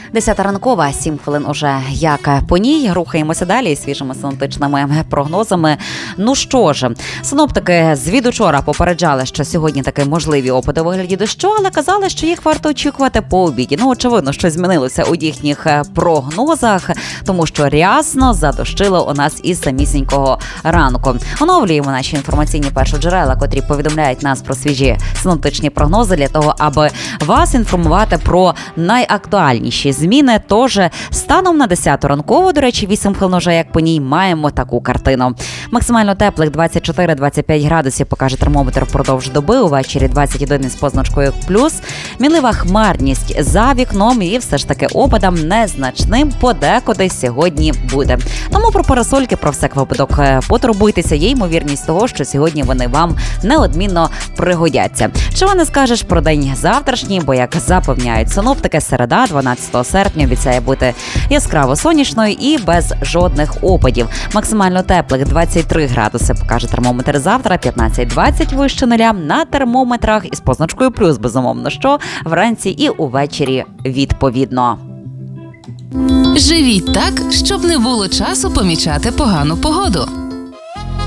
10 ранкова, 7 хвилин уже як по ній. Рухаємося далі свіжими синоптичними прогнозами. Ну що ж, синоптики звідучора попереджали, що сьогодні таки можливі опади у вигляді дощу, але казали, що їх варто очікувати по обіді. Ну, очевидно, що змінилося у їхніх прогнозах, тому що рясно задощило у нас із самісінького ранку. Оновлюємо наші інформаційні першоджерела, котрі повідомляють нас про свіжі синоптичні прогнози для того, аби вас інформувати про найактуальніші зміни. Тож, станом на 10 ранкову, до речі, 8 хвилин вже як по ній, маємо таку картину. Максимально теплих 24-25 градусів покаже термометр впродовж доби, увечері 21 із позначкою плюс. Мінлива хмарність за вікном і все ж таки опадам незначним подекуди сьогодні буде. Тому про парасольки, про всяк випадок потурбуйтеся, є ймовірність того, що сьогодні вони вам неодмінно пригодяться. Чого не скажеш про день завтрашній, бо, як запевняють синоптики, середа, 12 серпня, обіцяє бути яскраво сонячною і без жодних опадів. Максимально теплих 23 градуси покаже термометр завтра, 15-20 вище нуля на термометрах із позначкою плюс, безумовно, що вранці і увечері відповідно. Живіть так, щоб не було часу помічати погану погоду.